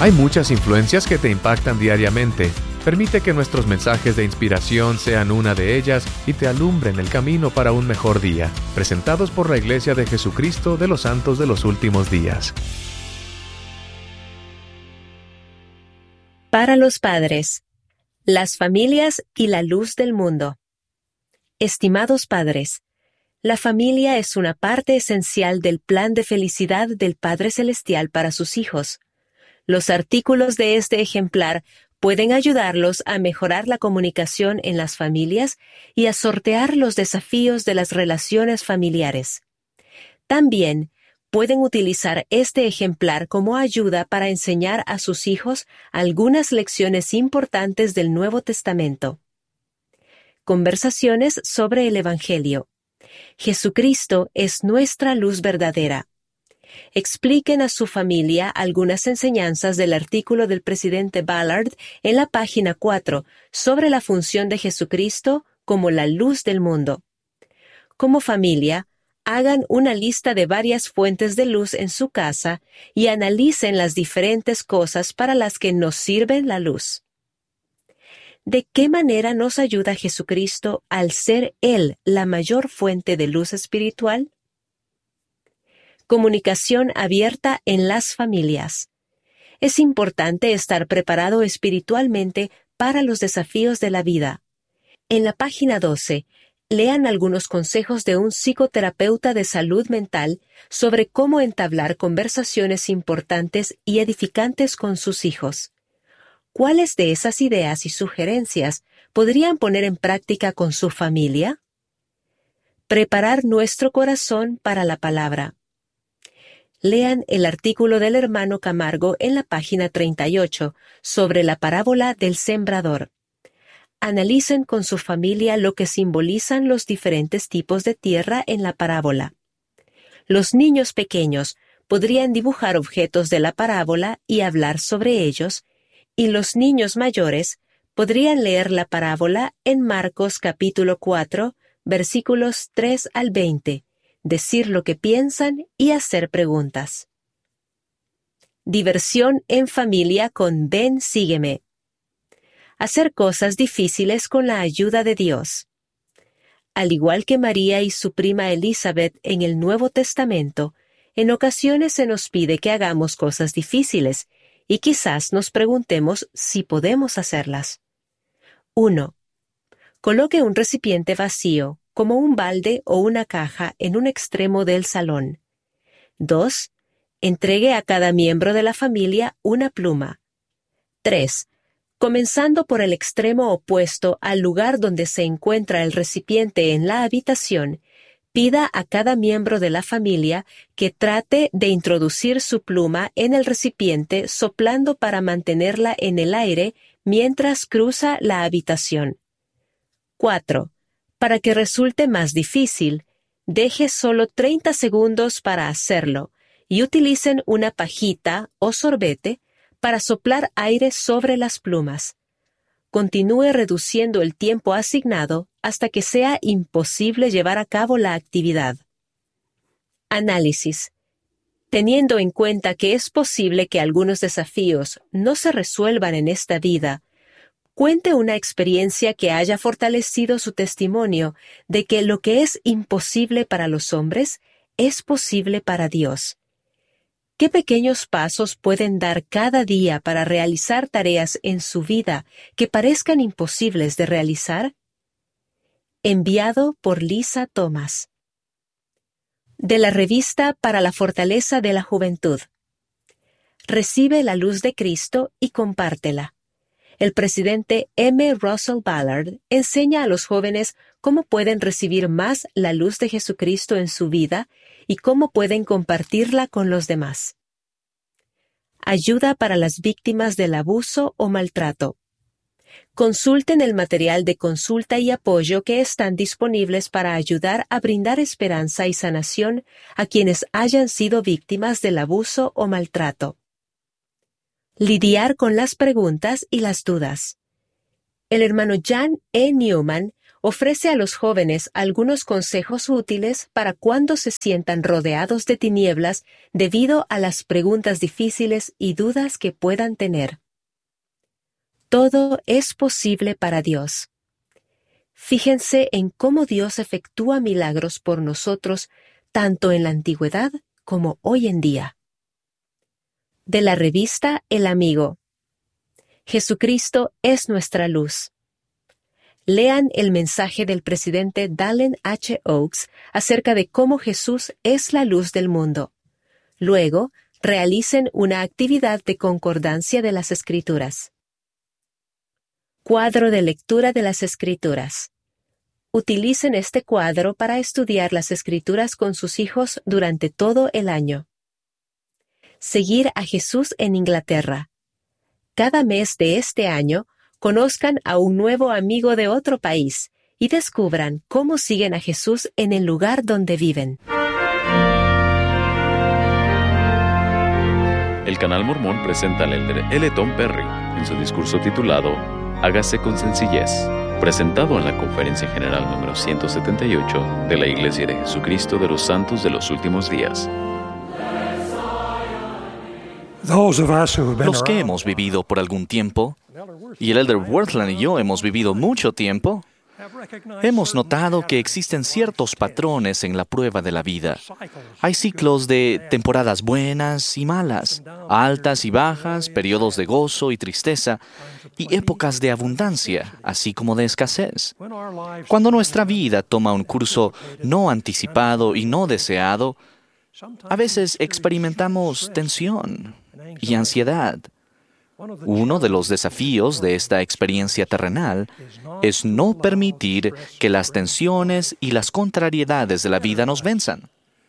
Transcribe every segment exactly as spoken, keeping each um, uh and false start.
Hay muchas influencias que te impactan diariamente. Permite que nuestros mensajes de inspiración sean una de ellas y te alumbren el camino para un mejor día. Presentados por la Iglesia de Jesucristo de los Santos de los Últimos Días. Para los padres, las familias y la luz del mundo. Estimados padres, la familia es una parte esencial del plan de felicidad del Padre Celestial para sus hijos. Los artículos de este ejemplar pueden ayudarlos a mejorar la comunicación en las familias y a sortear los desafíos de las relaciones familiares. También pueden utilizar este ejemplar como ayuda para enseñar a sus hijos algunas lecciones importantes del Nuevo Testamento. Conversaciones sobre el Evangelio. Jesucristo es nuestra luz verdadera. Expliquen a su familia algunas enseñanzas del artículo del presidente Ballard en la página cuatro sobre la función de Jesucristo como la luz del mundo. Como familia, hagan una lista de varias fuentes de luz en su casa y analicen las diferentes cosas para las que nos sirve la luz. ¿De qué manera nos ayuda Jesucristo al ser Él la mayor fuente de luz espiritual? Comunicación abierta en las familias. Es importante estar preparado espiritualmente para los desafíos de la vida. En la página doce, lean algunos consejos de un psicoterapeuta de salud mental sobre cómo entablar conversaciones importantes y edificantes con sus hijos. ¿Cuáles de esas ideas y sugerencias podrían poner en práctica con su familia? Preparar nuestro corazón para la palabra. Lean el artículo del hermano Camargo en la página treinta y ocho sobre la parábola del sembrador. Analicen con su familia lo que simbolizan los diferentes tipos de tierra en la parábola. Los niños pequeños podrían dibujar objetos de la parábola y hablar sobre ellos, y los niños mayores podrían leer la parábola en Marcos capítulo cuatro, versículos tres al veinte, decir lo que piensan y hacer preguntas. Diversión en familia con Ven, sígueme. Hacer cosas difíciles con la ayuda de Dios. Al igual que María y su prima Elizabeth en el Nuevo Testamento, en ocasiones se nos pide que hagamos cosas difíciles y quizás nos preguntemos si podemos hacerlas. uno. Coloque un recipiente vacío, como un balde o una caja, en un extremo del salón. dos. Entregue a cada miembro de la familia una pluma. tres. Comenzando por el extremo opuesto al lugar donde se encuentra el recipiente en la habitación, pida a cada miembro de la familia que trate de introducir su pluma en el recipiente soplando para mantenerla en el aire mientras cruza la habitación. cuatro. Para que resulte más difícil, deje solo treinta segundos para hacerlo y utilicen una pajita o sorbete para soplar aire sobre las plumas. Continúe reduciendo el tiempo asignado hasta que sea imposible llevar a cabo la actividad. Análisis. Teniendo en cuenta que es posible que algunos desafíos no se resuelvan en esta vida, cuente una experiencia que haya fortalecido su testimonio de que lo que es imposible para los hombres es posible para Dios. ¿Qué pequeños pasos pueden dar cada día para realizar tareas en su vida que parezcan imposibles de realizar? Enviado por Lisa Thomas. De la revista para la fortaleza de la juventud. Recibe la luz de Cristo y compártela. El presidente M. Russell Ballard enseña a los jóvenes cómo pueden recibir más la luz de Jesucristo en su vida y cómo pueden compartirla con los demás. Ayuda para las víctimas del abuso o maltrato. Consulten el material de consulta y apoyo que están disponibles para ayudar a brindar esperanza y sanación a quienes hayan sido víctimas del abuso o maltrato. Lidiar con las preguntas y las dudas. El hermano Jan E. Newman ofrece a los jóvenes algunos consejos útiles para cuando se sientan rodeados de tinieblas debido a las preguntas difíciles y dudas que puedan tener. Todo es posible para Dios. Fíjense en cómo Dios efectúa milagros por nosotros tanto en la antigüedad como hoy en día. De la revista El Amigo. Jesucristo es nuestra luz. Lean el mensaje del presidente Dallin H. Oaks acerca de cómo Jesús es la luz del mundo. Luego, realicen una actividad de concordancia de las Escrituras. Cuadro de lectura de las Escrituras. Utilicen este cuadro para estudiar las Escrituras con sus hijos durante todo el año. Seguir a Jesús en Inglaterra. Cada mes de este año, conozcan a un nuevo amigo de otro país y descubran cómo siguen a Jesús en el lugar donde viven. El Canal Mormón presenta al elder L. Tom Perry en su discurso titulado Hágase con sencillez, presentado en la Conferencia General número ciento setenta y ocho de la Iglesia de Jesucristo de los Santos de los Últimos Días. Los que hemos vivido por algún tiempo, y el elder Worthland y yo hemos vivido mucho tiempo, hemos notado que existen ciertos patrones en la prueba de la vida. Hay ciclos de temporadas buenas y malas, altas y bajas, periodos de gozo y tristeza, y épocas de abundancia, así como de escasez. Cuando nuestra vida toma un curso no anticipado y no deseado, a veces experimentamos tensión y ansiedad. Uno de los desafíos de esta experiencia terrenal es no permitir que las tensiones y las contrariedades de la vida nos venzan.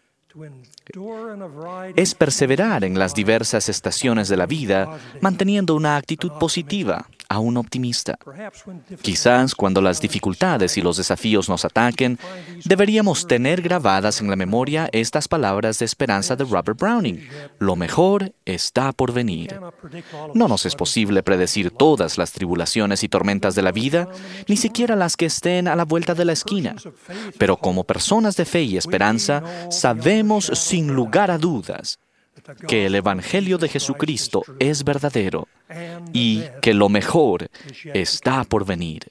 Es perseverar en las diversas estaciones de la vida, manteniendo una actitud positiva, aún optimista. Quizás cuando las dificultades y los desafíos nos ataquen, deberíamos tener grabadas en la memoria estas palabras de esperanza de Robert Browning: lo mejor está por venir. No nos es posible predecir todas las tribulaciones y tormentas de la vida, ni siquiera las que estén a la vuelta de la esquina. Pero como personas de fe y esperanza, sabemos sin lugar a dudas que el Evangelio de Jesucristo es verdadero y que lo mejor está por venir.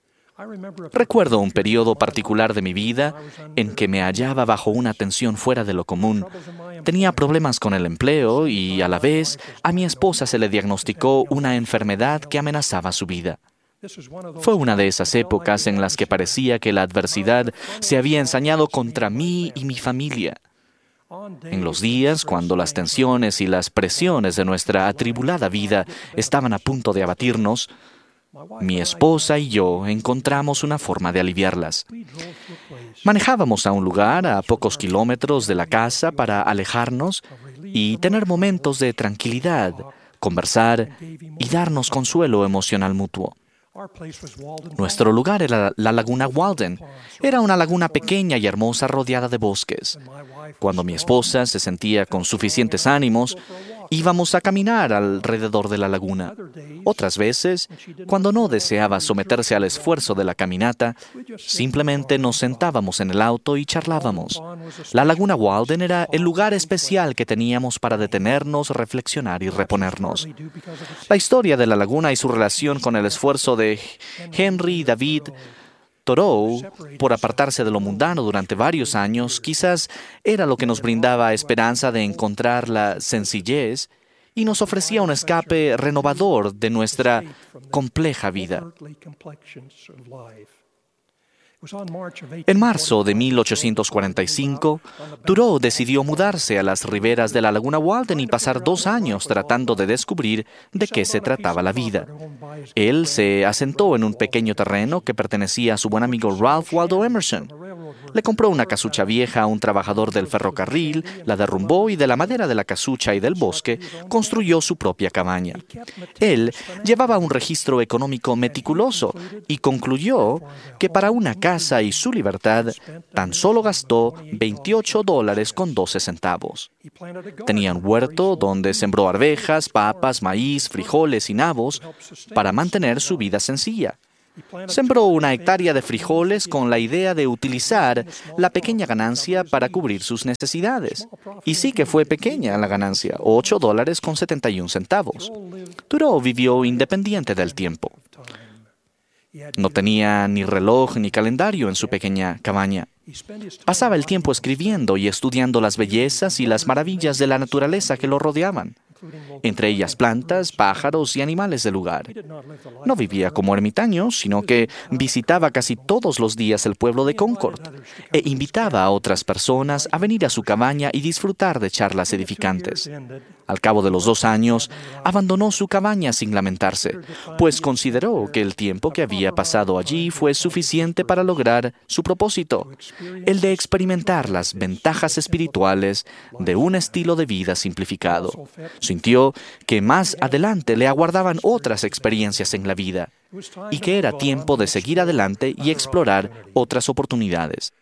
Recuerdo un periodo particular de mi vida en que me hallaba bajo una tensión fuera de lo común. Tenía problemas con el empleo y, a la vez, a mi esposa se le diagnosticó una enfermedad que amenazaba su vida. Fue una de esas épocas en las que parecía que la adversidad se había ensañado contra mí y mi familia. En los días cuando las tensiones y las presiones de nuestra atribulada vida estaban a punto de abatirnos, mi esposa y yo encontramos una forma de aliviarlas. Manejábamos a un lugar a pocos kilómetros de la casa para alejarnos y tener momentos de tranquilidad, conversar y darnos consuelo emocional mutuo. Nuestro lugar era la laguna Walden. Era una laguna pequeña y hermosa rodeada de bosques. Cuando mi esposa se sentía con suficientes ánimos, íbamos a caminar alrededor de la laguna. Otras veces, cuando no deseaba someterse al esfuerzo de la caminata, simplemente nos sentábamos en el auto y charlábamos. La laguna Walden era el lugar especial que teníamos para detenernos, reflexionar y reponernos. La historia de la laguna y su relación con el esfuerzo de Henry David Thoreau por apartarse de lo mundano durante varios años, quizás era lo que nos brindaba esperanza de encontrar la sencillez y nos ofrecía un escape renovador de nuestra compleja vida. En marzo de mil ochocientos cuarenta y cinco, Thoreau decidió mudarse a las riberas de la laguna Walden y pasar dos años tratando de descubrir de qué se trataba la vida. Él se asentó en un pequeño terreno que pertenecía a su buen amigo Ralph Waldo Emerson. Le compró una casucha vieja a un trabajador del ferrocarril, la derrumbó y de la madera de la casucha y del bosque construyó su propia cabaña. Él llevaba un registro económico meticuloso y concluyó que para una casa y su libertad tan solo gastó veintiocho dólares con doce centavos. Tenía un huerto donde sembró arvejas, papas, maíz, frijoles y nabos para mantener su vida sencilla. Sembró una hectárea de frijoles con la idea de utilizar la pequeña ganancia para cubrir sus necesidades. Y sí que fue pequeña la ganancia, ocho dólares con setenta y un centavos. Thoreau vivió independiente del tiempo. No tenía ni reloj ni calendario en su pequeña cabaña. Pasaba el tiempo escribiendo y estudiando las bellezas y las maravillas de la naturaleza que lo rodeaban, entre ellas plantas, pájaros y animales del lugar. No vivía como ermitaño, sino que visitaba casi todos los días el pueblo de Concord e invitaba a otras personas a venir a su cabaña y disfrutar de charlas edificantes. Al cabo de los dos años, abandonó su cabaña sin lamentarse, pues consideró que el tiempo que había pasado allí fue suficiente para lograr su propósito, el de experimentar las ventajas espirituales de un estilo de vida simplificado. Sintió que más adelante le aguardaban otras experiencias en la vida y que era tiempo de seguir adelante y explorar otras oportunidades.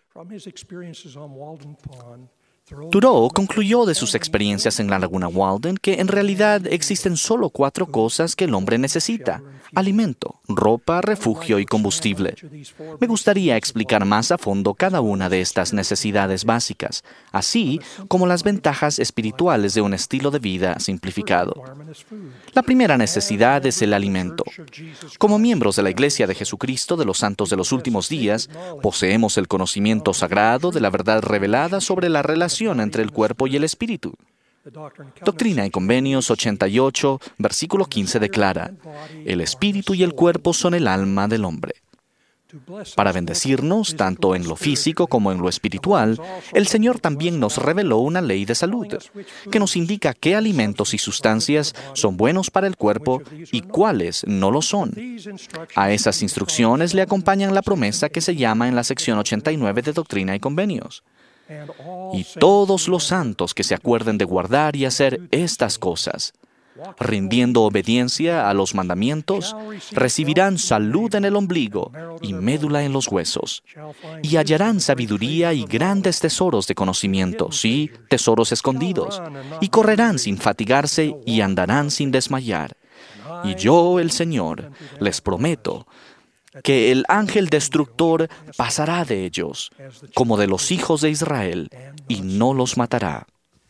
Thoreau concluyó de sus experiencias en la laguna Walden que en realidad existen solo cuatro cosas que el hombre necesita: alimento, ropa, refugio y combustible. Me gustaría explicar más a fondo cada una de estas necesidades básicas, así como las ventajas espirituales de un estilo de vida simplificado. La primera necesidad es el alimento. Como miembros de la Iglesia de Jesucristo de los Santos de los Últimos Días, poseemos el conocimiento sagrado de la verdad revelada sobre la relación entre el cuerpo y el espíritu. Doctrina y Convenios ochenta y ocho, versículo quince declara: el espíritu y el cuerpo son el alma del hombre. Para bendecirnos, tanto en lo físico como en lo espiritual, el Señor también nos reveló una ley de salud, que nos indica qué alimentos y sustancias son buenos para el cuerpo y cuáles no lo son. A esas instrucciones le acompañan la promesa que se llama en la sección ochenta y nueve de Doctrina y Convenios: y todos los santos que se acuerden de guardar y hacer estas cosas, rindiendo obediencia a los mandamientos, recibirán salud en el ombligo y médula en los huesos, y hallarán sabiduría y grandes tesoros de conocimiento, sí, tesoros escondidos, y correrán sin fatigarse y andarán sin desmayar. Y yo, el Señor, les prometo que el ángel destructor pasará de ellos, como de los hijos de Israel, y no los matará.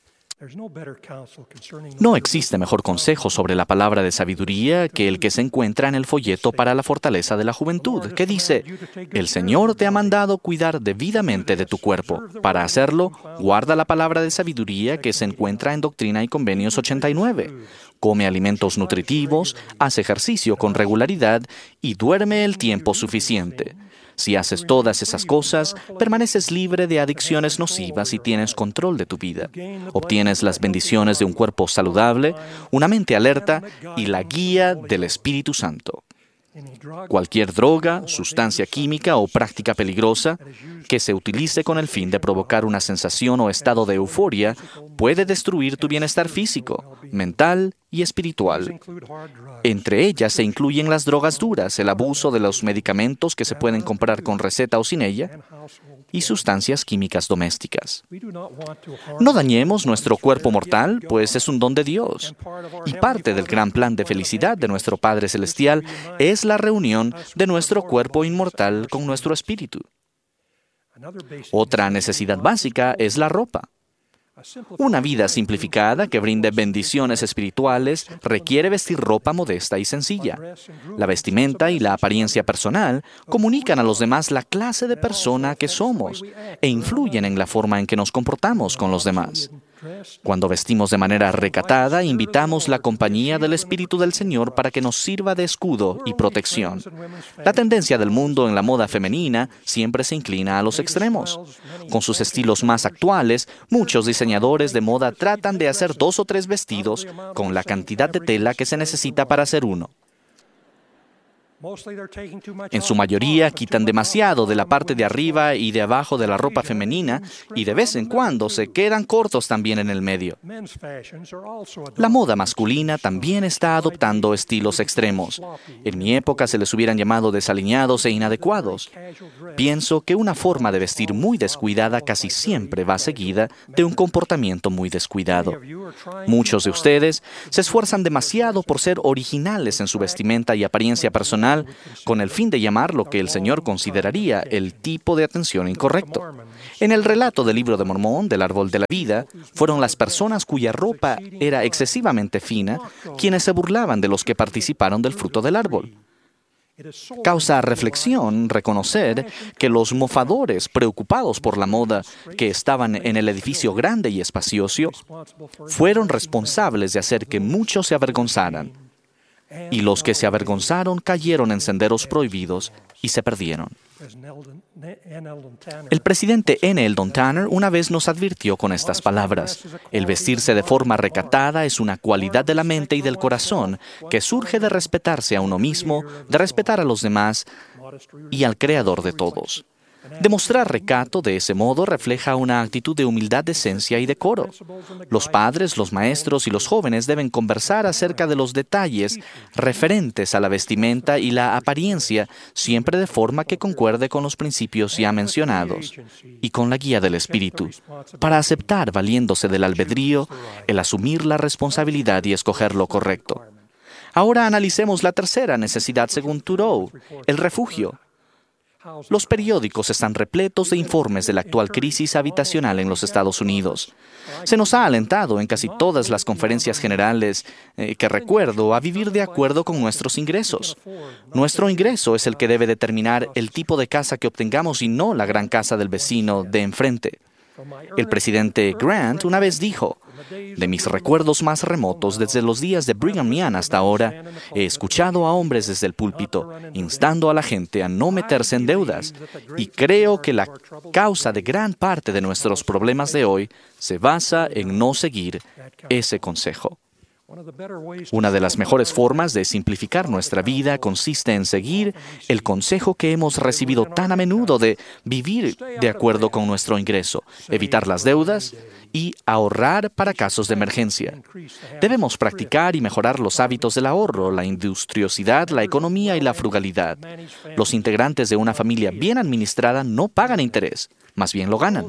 No existe mejor consejo sobre la palabra de sabiduría que el que se encuentra en el folleto para la fortaleza de la juventud, que dice: el Señor te ha mandado cuidar debidamente de tu cuerpo. Para hacerlo, guarda la palabra de sabiduría que se encuentra en Doctrina y Convenios ochenta y nueve. Come alimentos nutritivos, haz ejercicio con regularidad y duerme el tiempo suficiente. Si haces todas esas cosas, permaneces libre de adicciones nocivas y tienes control de tu vida. Obtienes las bendiciones de un cuerpo saludable, una mente alerta y la guía del Espíritu Santo. Cualquier droga, sustancia química o práctica peligrosa que se utilice con el fin de provocar una sensación o estado de euforia puede destruir tu bienestar físico, mental y espiritual. Entre ellas se incluyen las drogas duras, el abuso de los medicamentos que se pueden comprar con receta o sin ella, y sustancias químicas domésticas. No dañemos nuestro cuerpo mortal, pues es un don de Dios. Y parte del gran plan de felicidad de nuestro Padre Celestial es la reunión de nuestro cuerpo inmortal con nuestro espíritu. Otra necesidad básica es la ropa. Una vida simplificada que brinde bendiciones espirituales requiere vestir ropa modesta y sencilla. La vestimenta y la apariencia personal comunican a los demás la clase de persona que somos e influyen en la forma en que nos comportamos con los demás. Cuando vestimos de manera recatada, invitamos la compañía del Espíritu del Señor para que nos sirva de escudo y protección. La tendencia del mundo en la moda femenina siempre se inclina a los extremos. Con sus estilos más actuales, muchos diseñadores de moda tratan de hacer dos o tres vestidos con la cantidad de tela que se necesita para hacer uno. En su mayoría quitan demasiado de la parte de arriba y de abajo de la ropa femenina y de vez en cuando se quedan cortos también en el medio. La moda masculina también está adoptando estilos extremos. En mi época se les hubieran llamado desaliñados e inadecuados. Pienso que una forma de vestir muy descuidada casi siempre va seguida de un comportamiento muy descuidado. Muchos de ustedes se esfuerzan demasiado por ser originales en su vestimenta y apariencia personal habitacional con el fin de llamar lo que el Señor consideraría el tipo de atención incorrecto. En el relato del Libro de Mormón, del Árbol de la Vida, fueron las personas cuya ropa era excesivamente fina quienes se burlaban de los que participaron del fruto del árbol. Causa reflexión reconocer que los mofadores preocupados por la moda que estaban en el edificio grande y espacioso fueron responsables de hacer que muchos se avergonzaran, y los que se avergonzaron cayeron en senderos prohibidos y se perdieron. El presidente N. Eldon Tanner una vez nos advirtió con estas palabras: el vestirse de forma recatada es una cualidad de la mente y del corazón que surge de respetarse a uno mismo, de respetar a los demás y al Creador de todos. Demostrar recato de ese modo refleja una actitud de humildad, decencia y decoro. Los padres, los maestros y los jóvenes deben conversar acerca de los detalles referentes a la vestimenta y la apariencia, siempre de forma que concuerde con los principios ya mencionados y con la guía del Espíritu, para aceptar, valiéndose del albedrío, el asumir la responsabilidad y escoger lo correcto. Ahora analicemos la tercera necesidad según Thoreau, el refugio. Los periódicos están repletos de informes de la actual crisis habitacional en los Estados Unidos. Se nos ha alentado en casi todas las conferencias generales eh, que recuerdo a vivir de acuerdo con nuestros ingresos. Nuestro ingreso es el que debe determinar el tipo de casa que obtengamos y no la gran casa del vecino de enfrente. El presidente Grant una vez dijo: de mis recuerdos más remotos, desde los días de Brigham Young hasta ahora, he escuchado a hombres desde el púlpito instando a la gente a no meterse en deudas, y creo que la causa de gran parte de nuestros problemas de hoy se basa en no seguir ese consejo. Una de las mejores formas de simplificar nuestra vida consiste en seguir el consejo que hemos recibido tan a menudo de vivir de acuerdo con nuestro ingreso, evitar las deudas y ahorrar para casos de emergencia. Debemos practicar y mejorar los hábitos del ahorro, la industriosidad, la economía y la frugalidad. Los integrantes de una familia bien administrada no pagan interés, más bien lo ganan.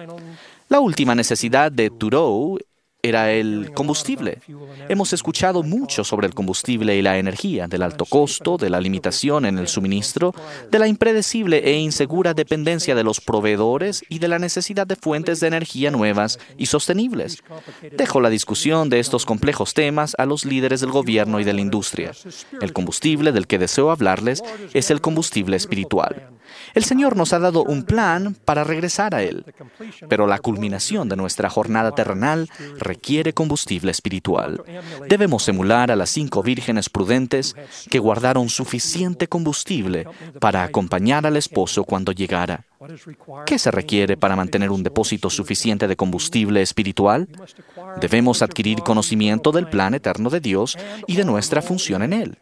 La última necesidad de Thoreau era el combustible. Hemos escuchado mucho sobre el combustible y la energía, del alto costo, de la limitación en el suministro, de la impredecible e insegura dependencia de los proveedores y de la necesidad de fuentes de energía nuevas y sostenibles. Dejo la discusión de estos complejos temas a los líderes del gobierno y de la industria. El combustible del que deseo hablarles es el combustible espiritual. El Señor nos ha dado un plan para regresar a Él, pero la culminación de nuestra jornada terrenal requiere combustible espiritual. Debemos emular a las cinco vírgenes prudentes que guardaron suficiente combustible para acompañar al esposo cuando llegara. ¿Qué se requiere para mantener un depósito suficiente de combustible espiritual? Debemos adquirir conocimiento del plan eterno de Dios y de nuestra función en Él.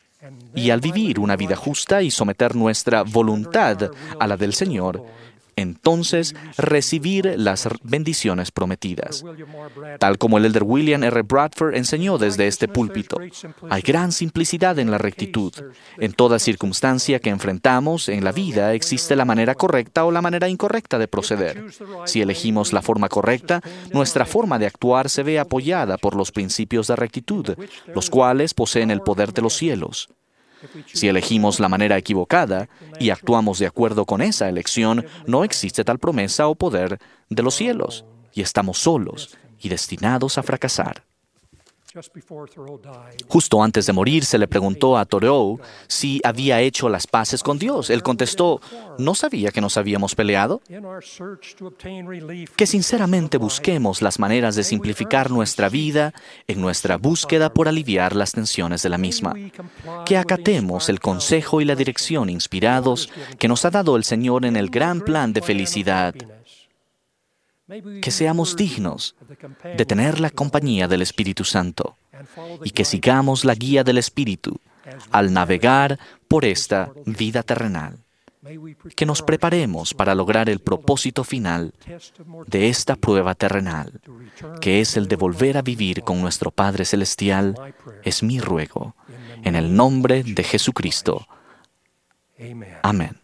Y al vivir una vida justa y someter nuestra voluntad a la del Señor, entonces recibir las bendiciones prometidas. Tal como el elder William R. Bradford enseñó desde este púlpito, hay gran simplicidad en la rectitud. En toda circunstancia que enfrentamos en la vida existe la manera correcta o la manera incorrecta de proceder. Si elegimos la forma correcta, nuestra forma de actuar se ve apoyada por los principios de rectitud, los cuales poseen el poder de los cielos. Si elegimos la manera equivocada y actuamos de acuerdo con esa elección, no existe tal promesa o poder de los cielos, y estamos solos y destinados a fracasar. Justo antes de morir se le preguntó a Thoreau si había hecho las paces con Dios. Él contestó: ¿no sabía que nos habíamos peleado? Que sinceramente busquemos las maneras de simplificar nuestra vida en nuestra búsqueda por aliviar las tensiones de la misma. Que acatemos el consejo y la dirección inspirados que nos ha dado el Señor en el gran plan de felicidad. Que seamos dignos de tener la compañía del Espíritu Santo y que sigamos la guía del Espíritu al navegar por esta vida terrenal. Que nos preparemos para lograr el propósito final de esta prueba terrenal, que es el de volver a vivir con nuestro Padre Celestial, es mi ruego, en el nombre de Jesucristo. Amén.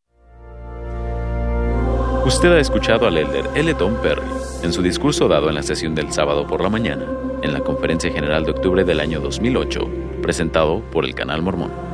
Usted ha escuchado al elder L. Tom Perry en su discurso dado en la sesión del sábado por la mañana, en la Conferencia General de octubre del año dos mil ocho, presentado por el Canal Mormón.